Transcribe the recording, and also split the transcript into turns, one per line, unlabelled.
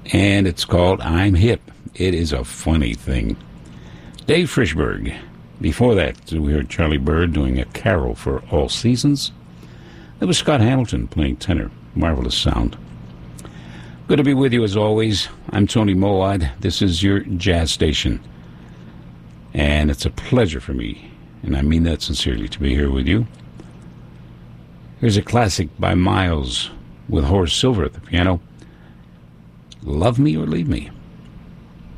and it's called I'm Hip. It is a funny thing. Dave Frishberg. Before that, we heard Charlie Bird doing A Carol for All Seasons. There was Scott Hamilton playing tenor. Marvelous sound. Good to be with you as always. I'm Tony Moad. This is your jazz station. And it's a pleasure for me, and I mean that sincerely, to be here with you. Here's a classic by Miles with Horace Silver at the piano. Love Me or Leave Me.